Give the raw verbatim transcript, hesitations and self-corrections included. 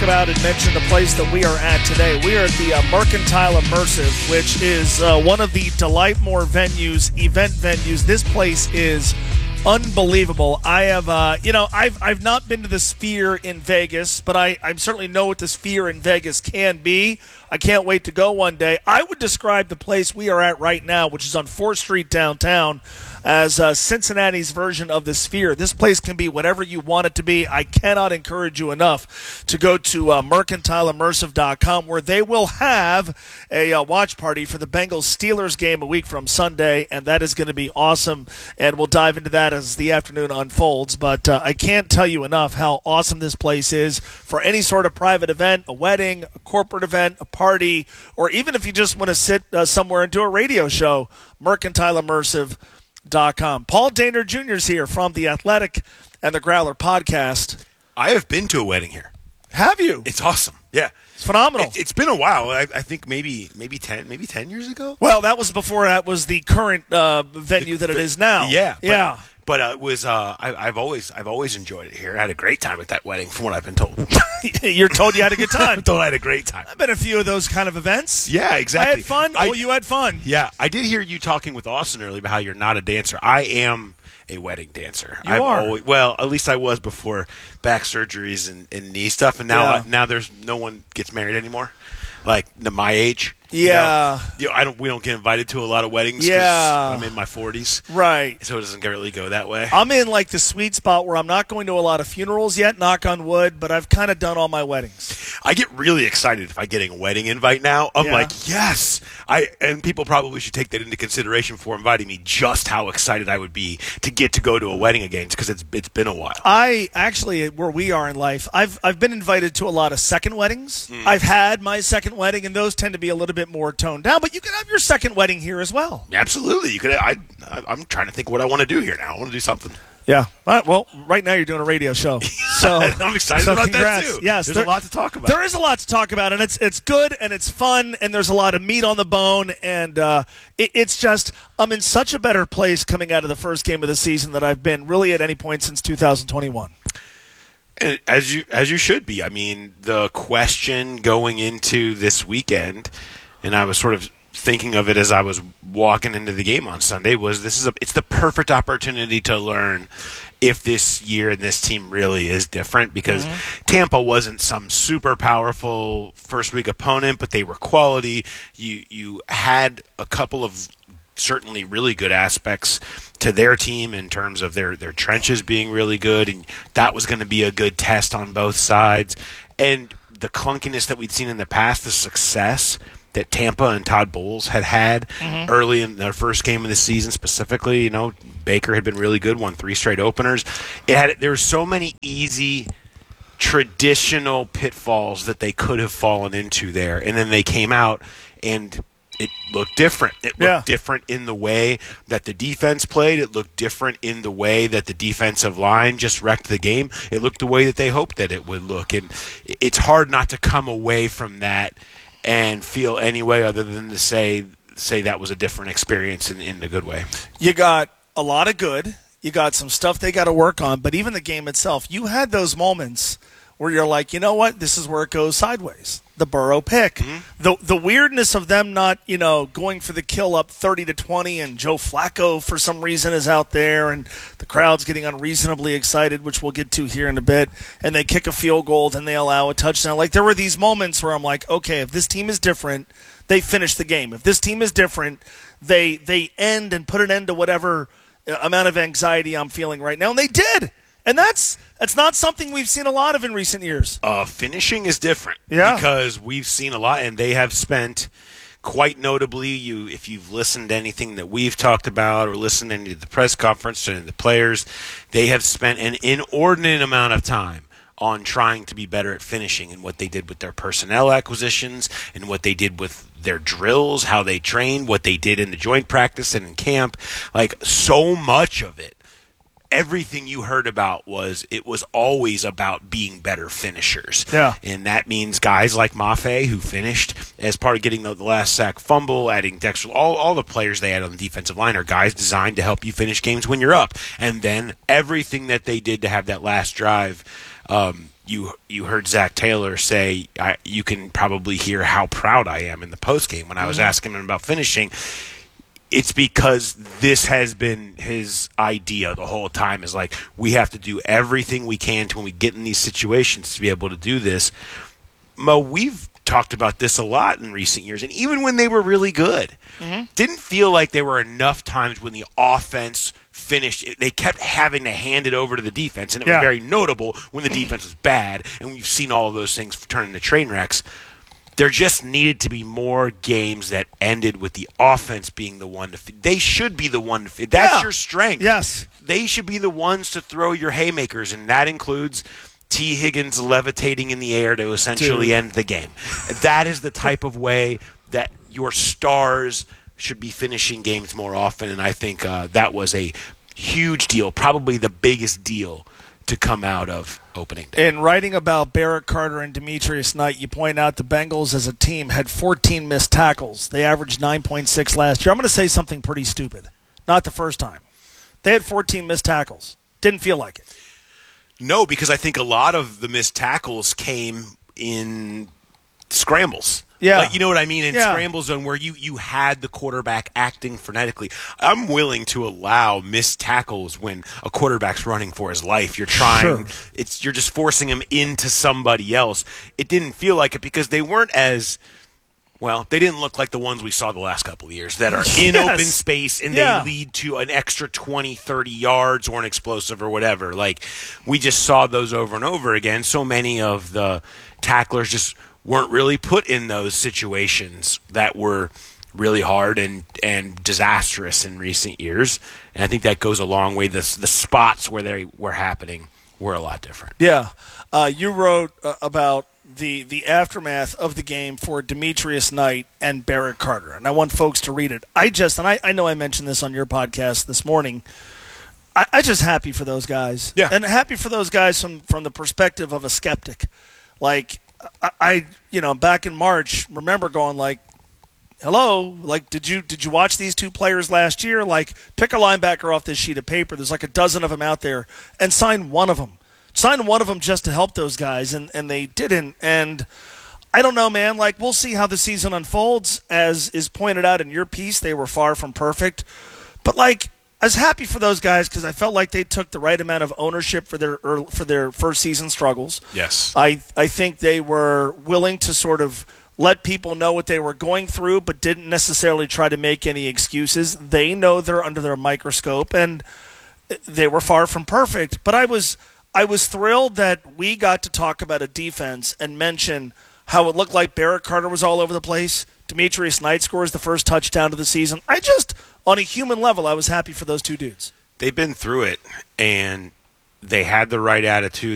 about and mention the place that we are at today. We are at the uh, Mercantile Immersive, which is uh, one of the Delight More venues, event venues. This place is unbelievable. I have, uh, you know, I've I've not been to the Sphere in Vegas, but I, I certainly know what the Sphere in Vegas can be. I can't wait to go one day. I would describe the place we are at right now, which is on fourth Street downtown, as uh, Cincinnati's version of the Sphere. This place can be whatever you want it to be. I cannot encourage you enough to go to uh, mercantile immersive dot com, where they will have a uh, watch party for the Bengals-Steelers game a week from Sunday, and that is going to be awesome, and we'll dive into that as the afternoon unfolds. But uh, I can't tell you enough how awesome this place is for any sort of private event, a wedding, a corporate event, a party, or even if you just want to sit uh, somewhere and do a radio show, mercantile immersive dot com. Paul Dehner Junior is here from The Athletic and the Growler podcast. I have been to a wedding here. Have you? It's awesome. Yeah. It's phenomenal. It, it's been a while. I, I think maybe maybe ten maybe ten years ago. Well, that was before that was the current uh, venue that it is now. Yeah. But, yeah. But uh, it was uh, I, I've always I've always enjoyed it here. I had a great time at that wedding, from what I've been told. You're told you had a good time. I'm told I had a great time. I've been at a few of those kind of events. Yeah, exactly. I had fun. I, oh, you had fun. Yeah, I did hear you talking with Austin earlier about how you're not a dancer. I am a wedding dancer. You I've are. Always, well, at least I was before back surgeries and, and knee stuff, and now Yeah. uh, now there's no one gets married anymore, like the, my age. Yeah. You know, you know, I don't. We don't get invited to a lot of weddings. 'cause Yeah. I'm in my forties. Right. So it doesn't really go that way. I'm in like the sweet spot where I'm not going to a lot of funerals yet, knock on wood, but I've kind of done all my weddings. I get really excited if I getting a wedding invite now. I'm Yeah. like, yes. I and people probably should take that into consideration for inviting me. Just how excited I would be to get to go to a wedding again, because it's it's been a while. I actually, where we are in life, I've I've been invited to a lot of second weddings. Mm. I've had my second wedding, and those tend to be a little bit more toned down. But you can have your second wedding here as well. Absolutely, you could. I, I I'm trying to think what I want to do here now. I want to do something. Yeah. All right, well, right now you're doing a radio show, so I'm excited so about congrats. that too. Yes, there's there, a lot to talk about. There is a lot to talk about, and it's it's good and it's fun, and there's a lot of meat on the bone, and uh, it, it's just I'm in such a better place coming out of the first game of the season than I've been really at any point since two thousand twenty-one. And as you as you should be. I mean, the question going into this weekend, and I was sort of thinking of it as I was walking into the game on Sunday, was this is a it's the perfect opportunity to learn if this year and this team really is different, because mm-hmm. Tampa wasn't some super powerful first week opponent, but they were quality. You you had a couple of certainly really good aspects to their team in terms of their, their trenches being really good, and that was going to be a good test on both sides. And the clunkiness that we'd seen in the past, the success that Tampa and Todd Bowles had had mm-hmm. early in their first game of the season specifically, you know, Baker had been really good, won three straight openers. It had there were so many easy traditional pitfalls that they could have fallen into there, and then they came out and it looked different. It looked yeah. different in the way that the defense played. It looked different in the way that the defensive line just wrecked the game. It looked the way that they hoped that it would look. And it's hard not to come away from that and feel any way other than to say say that was a different experience in, in a good way. You got a lot of good. You got some stuff they got to work on. But even the game itself, you had those moments where you're like, you know what, this is where it goes sideways. The Burrow pick. Mm-hmm. The the weirdness of them not, you know, going for the kill up thirty to twenty, and Joe Flacco for some reason is out there, and the crowd's getting unreasonably excited, which we'll get to here in a bit, and they kick a field goal, then they allow a touchdown. Like, there were these moments where I'm like, okay, if this team is different, they finish the game. If this team is different, they they end and put an end to whatever amount of anxiety I'm feeling right now, and they did. And that's that's not something we've seen a lot of in recent years. Uh, finishing is different, yeah, because we've seen a lot, and they have spent quite notably. You, if you've listened to anything that we've talked about, or listened to any of the press conference and the players, they have spent an inordinate amount of time on trying to be better at finishing, and what they did with their personnel acquisitions, and what they did with their drills, how they trained, what they did in the joint practice and in camp. Like, so much of it, everything you heard about was it was always about being better finishers. Yeah. And that means guys like Mafe, who finished as part of getting the, the last sack fumble, adding Dexter, all, all the players they had on the defensive line are guys designed to help you finish games when you're up. And then everything that they did to have that last drive, um, you you heard Zach Taylor say, I, you can probably hear how proud I am in the postgame when I was mm-hmm. asking him about finishing. It's because this has been his idea the whole time, is like, we have to do everything we can to, when we get in these situations, to be able to do this. Mo, we've talked about this a lot in recent years, and even when they were really good, mm-hmm. didn't feel like there were enough times when the offense finished. They kept having to hand it over to the defense, and it yeah. was very notable when the defense was bad, and we've seen all of those things turn into train wrecks. There just needed to be more games that ended with the offense being the one to – they should be the one to – that's yeah. your strength. Yes. They should be the ones to throw your haymakers, and that includes T. Higgins levitating in the air to essentially Dude. end the game. That is the type of way that your stars should be finishing games more often, and I think uh, that was a huge deal, probably the biggest deal to come out of opening day. In writing about Barrett Carter and Demetrius Knight, you point out the Bengals as a team had fourteen missed tackles. They averaged nine point six last year. I'm going to say something pretty stupid. Not the first time. They had fourteen missed tackles. Didn't feel like it. No, because I think a lot of the missed tackles came in scrambles. Yeah. Like, you know what I mean? In yeah. scramble zone where you, you had the quarterback acting frenetically. I'm willing to allow missed tackles when a quarterback's running for his life. You're trying sure. it's you're just forcing him into somebody else. It didn't feel like it because they weren't as well, they didn't look like the ones we saw the last couple of years that are in yes. open space and yeah. they lead to an extra twenty, thirty yards or an explosive or whatever. Like, we just saw those over and over again. So many of the tacklers just weren't really put in those situations that were really hard and, and disastrous in recent years. And I think that goes a long way. The, the spots where they were happening were a lot different. Yeah. Uh, you wrote uh, about the the aftermath of the game for Demetrius Knight and Barrett Carter, and I want folks to read it. I just, and I, I know I mentioned this on your podcast this morning, I, I'm just happy for those guys. Yeah. And happy for those guys from, from the perspective of a skeptic. Like, I, I, you know, back in March, remember going like, hello, like, did you did you watch these two players last year? Like, pick a linebacker off this sheet of paper. There's like a dozen of them out there, and sign one of them. Sign one of them just to help those guys, and, and they didn't. And I don't know, man. Like, we'll see how the season unfolds. As is pointed out in your piece, they were far from perfect. But, like, I was happy for those guys because I felt like they took the right amount of ownership for their early, for their first season struggles. Yes. I I think they were willing to sort of let people know what they were going through, but didn't necessarily try to make any excuses. They know they're under their microscope, and they were far from perfect. But I was I was thrilled that we got to talk about a defense and mention how it looked like Barrett Carter was all over the place. Demetrius Knight scores the first touchdown of the season. I just, on a human level, I was happy for those two dudes. They've been through it, and they had the right attitude.